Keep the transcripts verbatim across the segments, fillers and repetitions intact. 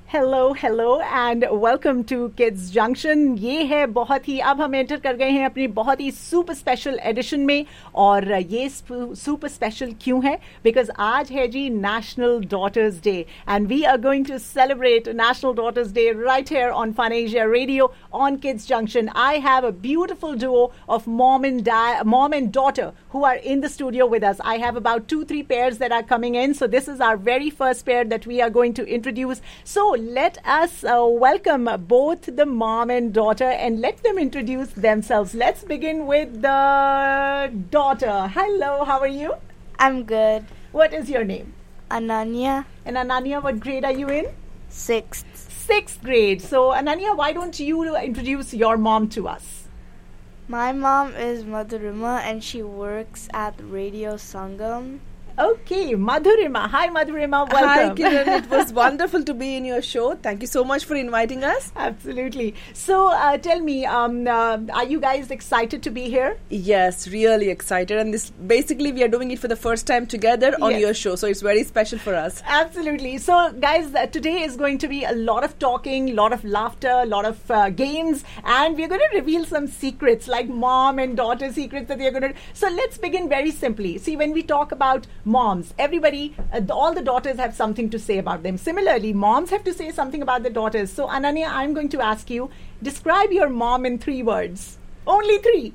Hello hello and welcome to kids junction. ये है बहुत ही, अब हम एंटर कर गए हैं अपनी बहुत ही सुपर स्पेशल एडिशन में। और ये सुपर स्पेशल क्यों है? बिकॉज आज है जी national daughters day and we are going to celebrate national daughters day right here on fun Asia radio on kids junction. I have a beautiful duo of mom and dad, mom and daughter who are in the studio with us. I have about two, three pairs that are coming in. So this is our very first pair that we are going to introduce. So let us uh, welcome both the mom and daughter and let them introduce themselves. Let's begin with the daughter. Hello, how are you? I'm good. What is your name? Ananya. And Ananya, what grade are you in? Sixth. Sixth grade. So Ananya, why don't you introduce your mom to us? My mom is Madhurima and she works at Radio Sangam. Okay, Madhurima. Hi, Madhurima. Welcome. Hi, Kiran. It was wonderful to be in your show. Thank you so much for inviting us. Absolutely. So, uh, tell me, um, uh, are you guys excited to be here? Yes, really excited. And this basically we are doing it for the first time together on Yes. your show, so it's very special for us. Absolutely. So, guys, uh, today is going to be a lot of talking, lot of laughter, a lot of uh, games, and we're going to reveal some secrets, like mom and daughter secrets that we're going to. So, let's begin very simply. See, when we talk about moms, everybody, uh, the, all the daughters have something to say about them. Similarly, moms have to say something about the daughters. So, Ananya, I'm going to ask you, describe your mom in three words. Only three.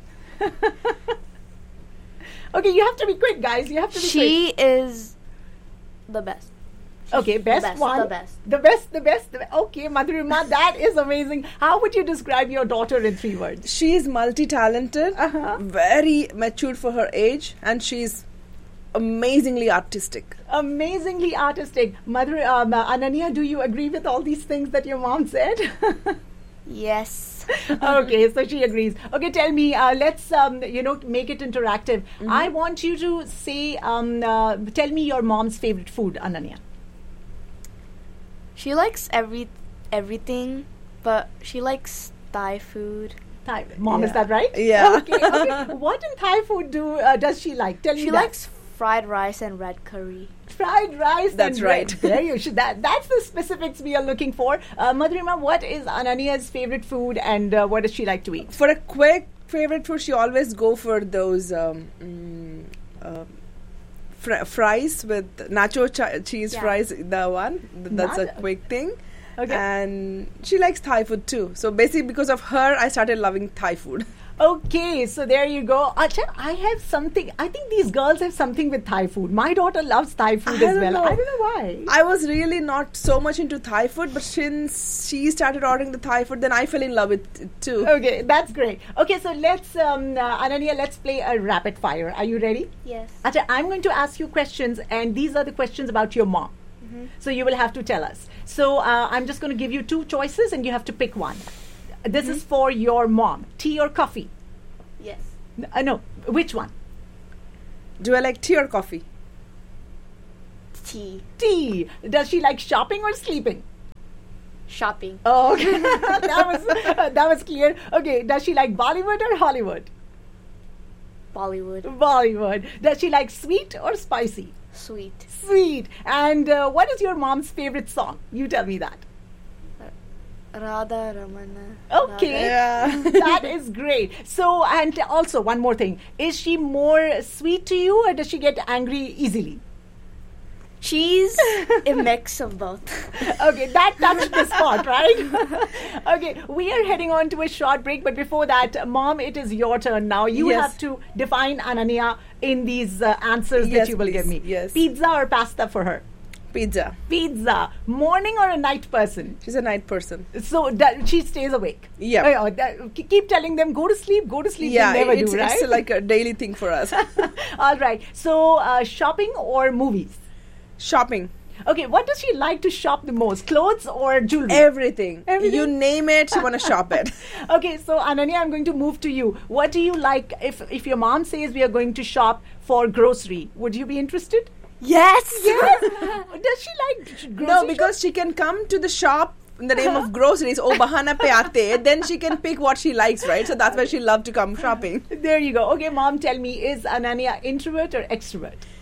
Okay, you have to be quick, guys. You have to be She quick. is the best. Okay, best, the best, one. the best. The best, the best. The be- okay, Madhurima, that is amazing. How would you describe your daughter in three words? She is multi-talented, Uh-huh. very matured for her age, and she's amazingly artistic. Amazingly artistic. Madhur, um, uh, Ananya, do you agree with all these things that your mom said? Yes. Okay, so she agrees. Okay, tell me, uh, let's, um, you know, make it interactive. Mm-hmm. I want you to say, um, uh, tell me your mom's favorite food, Ananya. She likes every everything, but she likes Thai food. Thai. Mom, is Yeah. that right? Yeah. Okay, okay. What in Thai food do uh, does she like? Tell me She that. likes fried rice and red curry. Fried rice. That's and right. bread. There you should. That that's the specifics we are looking for. Uh, Madhurima, what is Ananya's favorite food, and uh, what does she like to eat? For a quick favorite food, she always go for those um, mm, uh, fr- fries with nacho ch- cheese Yeah. fries. The one Th- that's a Nacho. quick thing. Okay. And she likes Thai food too. So basically, because of her, I started loving Thai food. Okay, so there you go. Acha, I have something. I think these girls have something with Thai food. My daughter loves Thai food I as don't well. know. I don't know why. I was really not so much into Thai food, but since she started ordering the Thai food, then I fell in love with it too. Okay, that's great. Okay, so let's, um, uh, Ananya, let's play a rapid fire. Are you ready? Yes. Acha, I'm going to ask you questions, and these are the questions about your mom. So you will have to tell us. So uh, I'm just going to give you two choices, and you have to pick one. This is for your mom. Tea or coffee? Yes. N- Uh, no, which one? Do I like tea or coffee? Tea. Tea. Does she like shopping or sleeping? Shopping. Oh, okay. that was uh, that was clear. Okay, does she like Bollywood or Hollywood? Bollywood. Bollywood. Does she like sweet or spicy? Sweet. Sweet. And uh, what is your mom's favorite song? You tell me that. Radha Ramana. Okay. Yeah. That is great. So, and also one more thing. Is she more sweet to you, or does she get angry easily? She's a mix of both. Okay, that touched the spot, right? Okay, we are heading on to a short break, but before that, Mom, it is your turn now. You Yes. have to define Ananya in these uh, answers that Yes, you will please. give me. Yes. Pizza or pasta for her? Pizza. Pizza. Morning or a night person? She's a night person. So that she stays awake. Yeah. Oh, that- ke- keep telling them go to sleep, go to sleep. Yeah, they never it's, do, right? it's like a daily thing for us. All right. So uh, shopping or movies? Shopping. Okay, what does she like to shop the most? Clothes or jewelry? Everything. Everything? You name it, she want to shop it. Okay, so Ananya, I'm going to move to you. What do you like if if your mom says we are going to shop for grocery? Would you be interested? Yes. Yes. Does she like grocery? No, because she can come to the shop in the name of groceries. Oh, bahana pe aate. Then she can pick what she likes, right? So that's why she love to come shopping. There you go. Okay, Mom, tell me, is Ananya introvert or extrovert?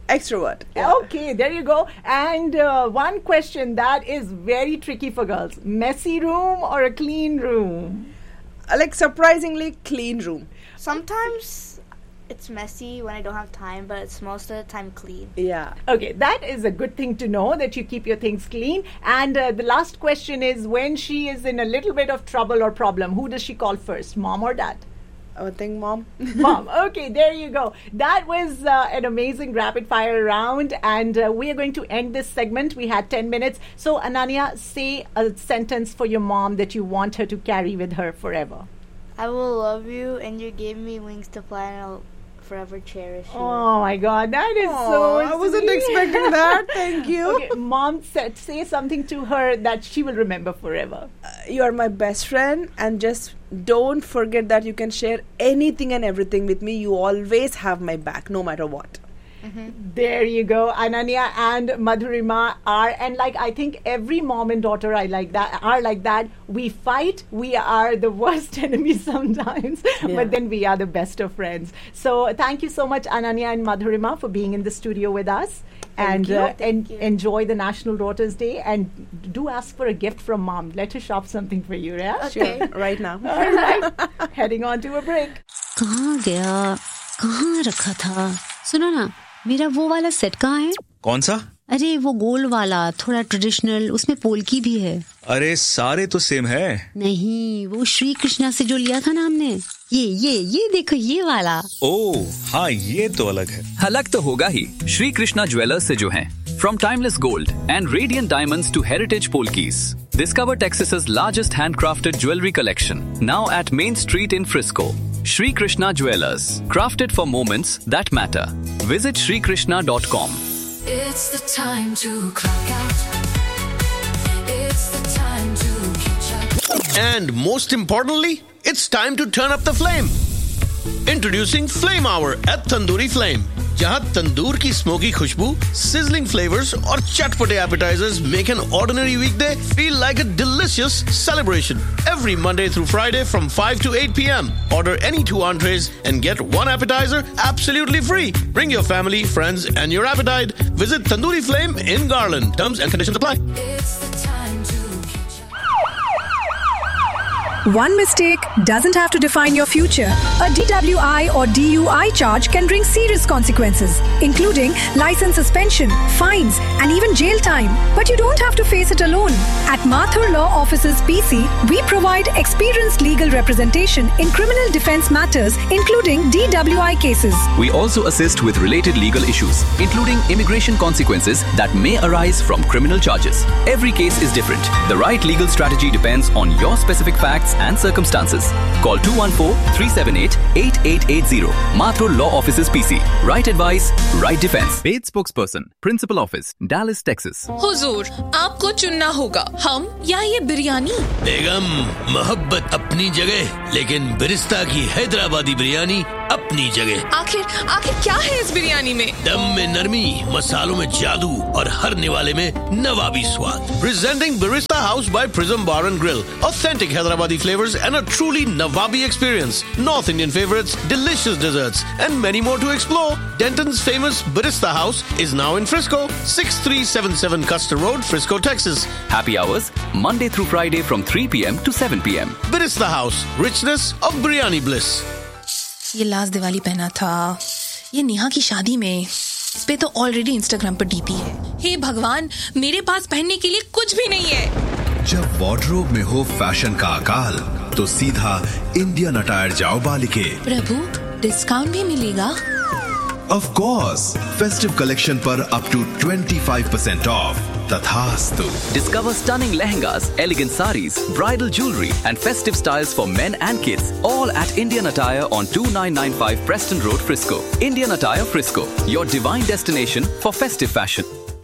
Extrovert. Yeah. Okay, there you go. And uh, one question that is very tricky for girls. Messy room or a clean room? Uh, Like surprisingly clean room. Sometimes it's messy when I don't have time, but it's most of the time clean. Yeah. Okay, that is a good thing to know, that you keep your things clean. And uh, the last question is, when she is in a little bit of trouble or problem, who does she call first, mom or dad? I would think mom. Mom. Okay, there you go. That was uh, an amazing rapid fire round, and uh, we are going to end this segment. We had ten minutes. So, Ananya, say a sentence for your mom that you want her to carry with her forever. I will love you, and you gave me wings to fly, and I'll forever cherish you. Oh my God, that is so I wasn't sweet. expecting that. Thank you. Okay, mom said, say something to her that she will remember forever. Uh, you are my best friend, and just don't forget that you can share anything and everything with me. You always have my back, no matter what. There you go. Ananya and Madhurima are, and like I think every mom and daughter I like that are like that. We fight. We are the worst enemies sometimes, Yeah. but then we are the best of friends. So thank you so much, Ananya and Madhurima, for being in the studio with us. And you. uh, Thank en- you. enjoy the National Daughters Day, and do ask for a gift from mom. Let her shop something for you, yeah? Okay. Sure, right now. All right. Heading on to a break. कहाँ गया कहाँ रखा था सुनो ना मेरा वो वाला सेट कहाँ है कौन सा? अरे वो गोल वाला थोड़ा ट्रेडिशनल उसमें पोल्की भी है अरे सारे तो सेम है. नहीं वो श्री कृष्णा से जो लिया था ना हमने ये ये ये देखो ये वाला ओ हाँ ये तो अलग है. अलग तो होगा ही श्री कृष्णा ज्वेलर्स से जो हैं. From timeless gold and radiant diamonds to heritage polkis, discover Texas's largest handcrafted jewelry collection. Now at Main Street in Frisco. Shri Krishna Jewelers, crafted for moments that matter. Visit shri krishna dot com. It's the time to clock out. It's the time to catch up. And most importantly, it's time to turn up the flame. Introducing Flame Hour at Tandoori Flame. जहाँ तंदूर की smoky खुशबू, sizzling flavors और चटपटे appetizers make an ordinary weekday feel like a delicious celebration. Every Monday through Friday from five to eight p.m. Order any two entrees and get one appetizer absolutely free. Bring your family, friends and your appetite. Visit Tandoori Flame in Garland. Terms and conditions apply. It's the time to catch up. One mistake doesn't have to define your future. A D W I or D U I charge can bring serious consequences, including license suspension, fines, and even jail time. But you don't have to face it alone. At Mathur Law Offices P C, we provide experienced legal representation in criminal defense matters, including D W I cases. We also assist with related legal issues, including immigration consequences that may arise from criminal charges. Every case is different. The right legal strategy depends on your specific facts and circumstances. Call two one four, three seven eight, eight eight eight zero. Mathur Law Offices P C. Right advice, right defense. Paid spokesperson, Principal Office, Dallas, Texas. हुजूर, आपको चुनना होगा हम या ये बिरयानी. बेगम, मोहब्बत अपनी जगह, लेकिन बिरिस्ता की हैदराबादी बिरयानी अपनी जगह. आखिर आखिर क्या है इस बिरयानी में? दम में नरमी, मसालों में जादू और हर निवाले में नवाबी स्वाद. Presenting Barista House by Prism Bar and Grill. Authentic Hyderabadi flavors and a truly Nawabi experience. North Indian favorites, delicious desserts, and many more to explore. Denton's famous Barista House is now in Frisco. six three seven seven Custer Road, Frisco, Texas. Happy hours, Monday through Friday from three p.m. to seven p.m. Barista House, richness of biryani bliss. ये last Diwali पहना था, ये नेहा की शादी में. इस पे तो ऑलरेडी इंस्टाग्राम पर डीपी है. हे भगवान, मेरे पास पहनने के लिए कुछ भी नहीं है. जब वार्डरोब में हो फैशन का अकाल, तो सीधा इंडियन अटायर जाओ बालिके. प्रभु, डिस्काउंट भी मिलेगा? Of course, festive collection पर up to twenty-five percent off. तथास्तु. Discover stunning lehengas, elegant saris, bridal jewelry, and festive styles for men and kids. All at Indian Attire on two nine nine five Preston Road, Frisco. Indian Attire Frisco, your divine destination for festive fashion.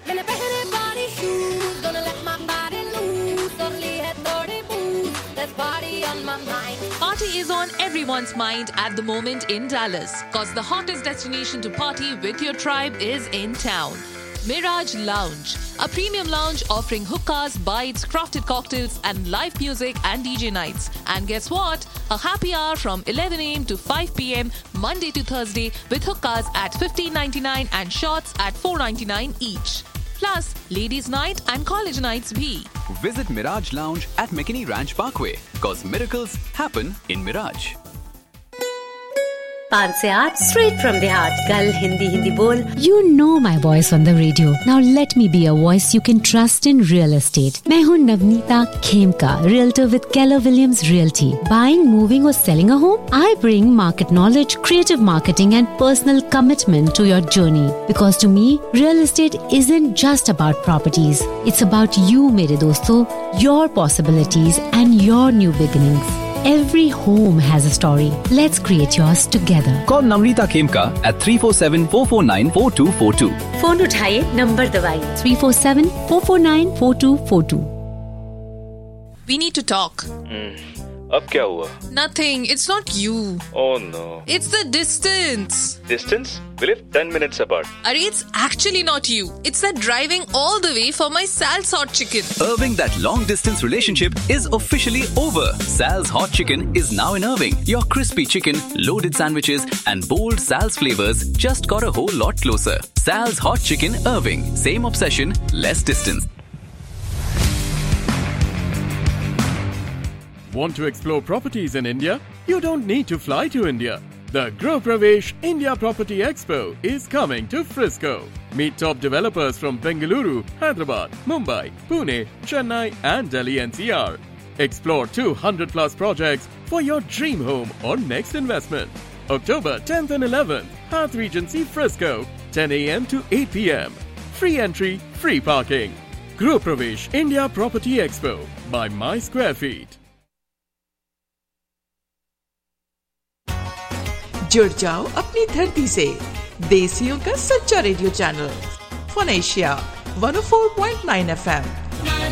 Party is on everyone's mind at the moment in Dallas, cause the hottest destination to party with your tribe is in town. Mirage Lounge, a premium lounge offering hookahs, bites, crafted cocktails and live music and D J nights. And guess what? A happy hour from eleven a.m. to five p.m. Monday to Thursday with hookahs at fifteen ninety-nine and shots at four ninety-nine each. Plus, ladies' night and college nights bhi. Visit Mirage Lounge at McKinney Ranch Parkway, cause miracles happen in Mirage. पार से आठ straight from the heart. कल हिंदी हिंदी बोल. You know my voice on the radio. Now let me be a voice you can trust in real estate. मैं हूँ Navneeta Khemka, realtor with Keller Williams Realty. Buying, moving or selling a home? I bring market knowledge, creative marketing and personal commitment to your journey. Because to me, real estate isn't just about properties. It's about you, मेरे दोस्तों, your possibilities and your new beginnings. Every home has a story. Let's create yours together. Call Namrita Khemka at three four seven, four four nine, four two four two. Phone उठाइए, number दबाइए three four seven, four four nine, four two four two. We need to talk. Hmm. अब क्या हुआ? Nothing. It's not you. Oh no. It's the distance. Distance? We live ten minutes apart. Arey, it's actually not you. It's that driving all the way for my Sal's Hot Chicken. Irving, that long distance relationship is officially over. Sal's Hot Chicken is now in Irving. Your crispy chicken, loaded sandwiches and bold Sal's flavors just got a whole lot closer. Sal's Hot Chicken Irving. Same obsession, less distance. Want to explore properties in India? You don't need to fly to India. The Grow Pravesh India Property Expo is coming to Frisco. Meet top developers from Bengaluru, Hyderabad, Mumbai, Pune, Chennai and Delhi N C R. Explore two hundred plus projects for your dream home or next investment. October tenth and eleventh, Hyatt Regency Frisco, ten a.m. to eight p.m. Free entry, free parking. Grow Pravesh India Property Expo by My Square Feet. जुड़ जाओ अपनी धरती से देसियों का सच्चा radio channel fun Asia one oh four point nine F M